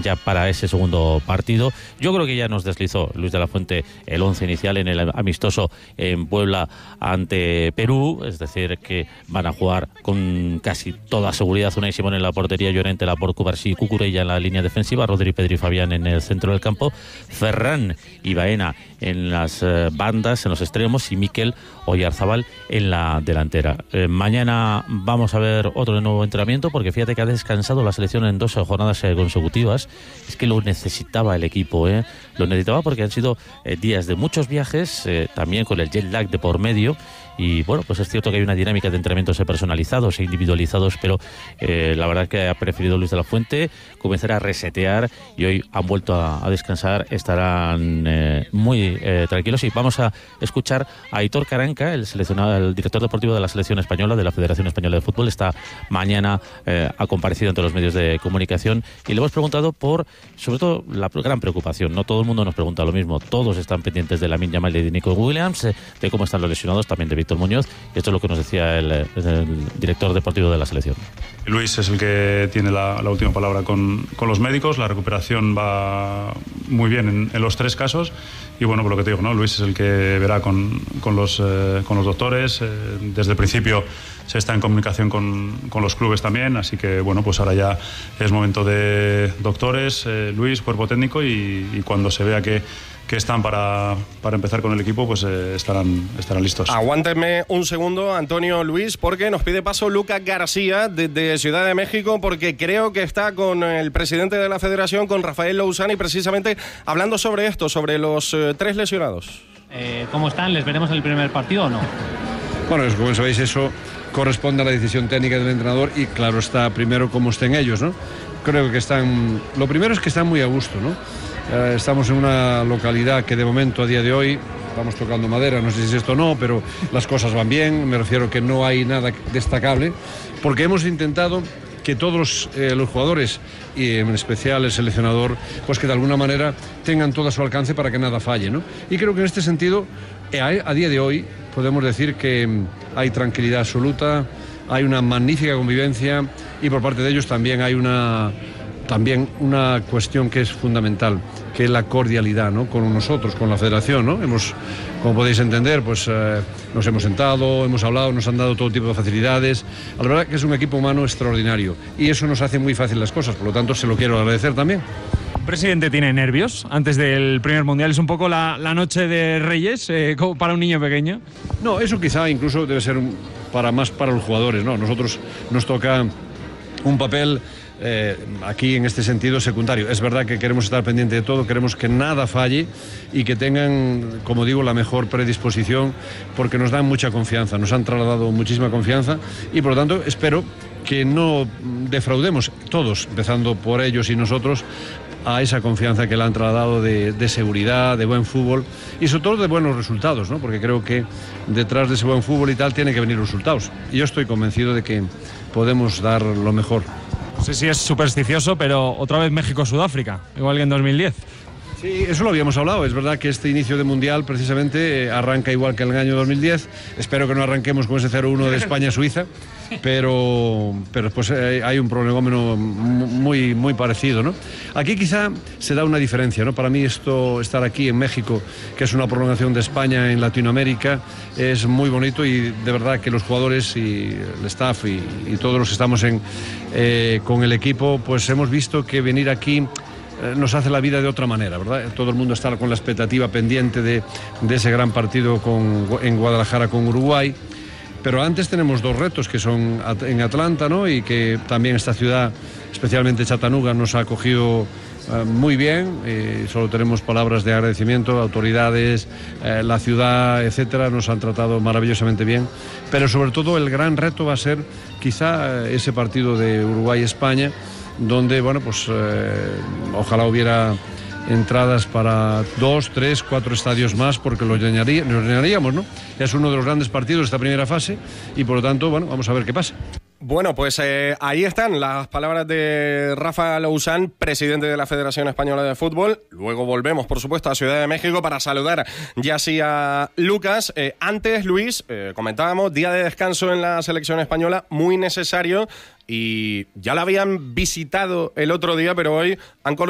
ya para ese segundo partido. Yo creo que ya nos deslizó Luis de la Fuente el 11 inicial en el amistoso en Puebla ante Perú, es decir, que van a jugar con casi toda seguridad Unai Simón en la portería, Llorente, Laporte, Cubarsí, Cucurella en la línea defensiva, Rodri, Pedri y Fabián en el centro del campo, Ferran y Baena en las bandas, en los extremos, y Mikel Oyarzabal en la delantera. Mañana vamos a ver otro nuevo entrenamiento, porque fíjate que ha descansado la selección en 2 jornadas consecutivas. Es que lo necesitaba el equipo, lo necesitaba porque han sido días de muchos viajes, también con el jet lag de por medio. Y bueno, pues es cierto que hay una dinámica de entrenamientos personalizados e individualizados, pero la verdad que ha preferido Luis de la Fuente comenzar a resetear, y hoy han vuelto a descansar, estarán muy tranquilos. Y vamos a escuchar a Aitor Karanka, el director deportivo de la selección española, de la Federación Española de Fútbol. Esta mañana ha comparecido ante los medios de comunicación y le hemos preguntado por, sobre todo, la gran preocupación. No todo el mundo nos pregunta lo mismo, todos están pendientes de Lamine Yamal y de Nico Williams, de cómo están los lesionados, también de Víctor Muñoz, y esto es lo que nos decía el director deportivo de la selección. Luis es el que tiene la última palabra con los médicos. La recuperación va muy bien en los 3 casos, y bueno, por lo que te digo, ¿no? Luis es el que verá con los doctores. Desde el principio se está en comunicación con los clubes también, así que bueno, pues ahora ya es momento de doctores, Luis, cuerpo técnico, y cuando se vea que están para empezar con el equipo, pues estarán listos. Aguántenme un segundo, Antonio, Luis, porque nos pide paso Lucas García desde Ciudad de México, porque creo que está con el presidente de la federación, con Rafael Lousán, y precisamente hablando sobre esto, sobre los 3 lesionados. ¿Cómo están? ¿Les veremos en el primer partido o no? Bueno, como sabéis, eso corresponde a la decisión técnica del entrenador, y claro está, primero cómo estén ellos, ¿no? Creo que lo primero es que están muy a gusto, ¿no? Estamos en una localidad que de momento, a día de hoy, vamos tocando madera, no sé si es esto o no, pero las cosas van bien. Me refiero que no hay nada destacable, porque hemos intentado que todos los jugadores, y en especial el seleccionador, pues que de alguna manera tengan todo a su alcance para que nada falle, ¿no? Y creo que en este sentido, a día de hoy, podemos decir que hay tranquilidad absoluta, hay una magnífica convivencia, y por parte de ellos también hay una cuestión que es fundamental, que es la cordialidad, ¿no? Con nosotros, con la federación, ¿no? Como podéis entender, pues nos hemos sentado, hemos hablado, nos han dado todo tipo de facilidades. La verdad que es un equipo humano extraordinario, y eso nos hace muy fácil las cosas, por lo tanto se lo quiero agradecer también. ¿El presidente tiene nervios antes del primer mundial? ¿Es un poco la noche de Reyes para un niño pequeño? No, eso quizá incluso debe ser más para los jugadores, ¿no? Nosotros nos toca un papel aquí en este sentido secundario. Es verdad que queremos estar pendiente de todo, queremos que nada falle y que tengan, como digo, la mejor predisposición, porque nos dan mucha confianza, nos han trasladado muchísima confianza, y por lo tanto espero que no defraudemos todos, empezando por ellos y nosotros, a esa confianza que le han trasladado de seguridad, de buen fútbol, y sobre todo de buenos resultados, ¿no? Porque creo que detrás de ese buen fútbol y tal tiene que venir resultados, y yo estoy convencido de que podemos dar lo mejor. No sé si es supersticioso, pero otra vez México-Sudáfrica, igual que en 2010. Sí, eso lo habíamos hablado. Es verdad que este inicio de Mundial precisamente arranca igual que el año 2010. Espero que no arranquemos con ese 0-1 de España-Suiza, pero pues hay un prolegómeno muy, muy parecido, ¿no? Aquí quizá se da una diferencia, ¿no? Para mí estar aquí en México, que es una prolongación de España en Latinoamérica, es muy bonito, y de verdad que los jugadores y el staff y todos los que estamos con el equipo, pues hemos visto que venir aquí nos hace la vida de otra manera, ¿verdad? Todo el mundo está con la expectativa pendiente de ese gran partido en Guadalajara con Uruguay. Pero antes tenemos 2 retos, que son en Atlanta, ¿no? Y que también esta ciudad, especialmente Chattanooga, nos ha acogido muy bien. Solo tenemos palabras de agradecimiento, autoridades, la ciudad, etcétera, nos han tratado maravillosamente bien. Pero sobre todo el gran reto va a ser quizá ese partido de Uruguay-España, donde, bueno, pues ojalá hubiera entradas para 2, 3, 4 estadios más, porque nos llenaríamos, ¿no? Es uno de los grandes partidos de esta primera fase, y por lo tanto, bueno, vamos a ver qué pasa. Bueno, pues ahí están las palabras de Rafa Lousán, presidente de la Federación Española de Fútbol. Luego volvemos, por supuesto, a Ciudad de México para saludar ya sí a Lucas. Antes, Luis, comentábamos, día de descanso en la selección española, muy necesario, y ya la habían visitado el otro día, pero hoy han conocido